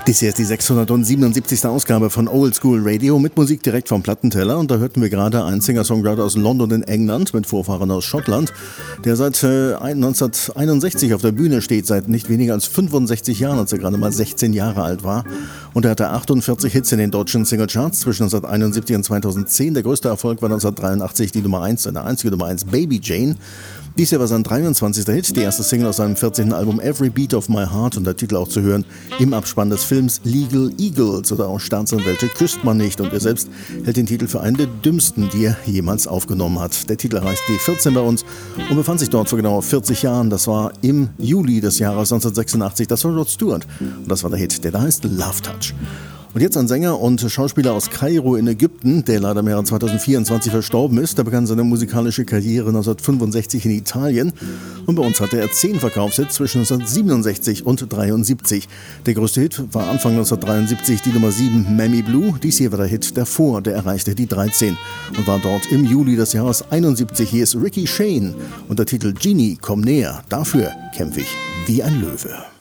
Dies hier ist die 677. Ausgabe von Old School Radio mit Musik direkt vom Plattenteller. Und da hörten wir gerade einen Singer-Songwriter aus London in England mit Vorfahren aus Schottland, der seit 1961 auf der Bühne steht, seit nicht weniger als 65 Jahren, als er gerade mal 16 Jahre alt war. Und er hatte 48 Hits in den deutschen Singlecharts zwischen 1971 und 2010. Der größte Erfolg war 1983 die Nummer 1, seine einzige Nummer 1, Baby Jane. Dies hier war sein 23. Hit, die erste Single aus seinem 14. Album Every Beat of My Heart und der Titel auch zu hören im Abspann des Films Legal Eagles oder auch Staatsanwälte küsst man nicht, und er selbst hält den Titel für einen der dümmsten, die er jemals aufgenommen hat. Der Titel erreichte die 14 bei uns und befand sich dort vor genau 40 Jahren. Das war im Juli des Jahres 1986. Das war Rod Stewart und das war der Hit, der da heißt Love Touch. Und jetzt ein Sänger und Schauspieler aus Kairo in Ägypten, der leider im Jahre 2024 verstorben ist. Er begann seine musikalische Karriere 1965 in Italien und bei uns hatte er 10 Verkaufshits zwischen 1967 und 1973. Der größte Hit war Anfang 1973 die Nummer 7, Mammy Blue. Dies hier war der Hit davor, der erreichte die 13 und war dort im Juli des Jahres 71. Hier ist Ricky Shane und der Titel Genie, komm näher, dafür kämpfe ich wie ein Löwe.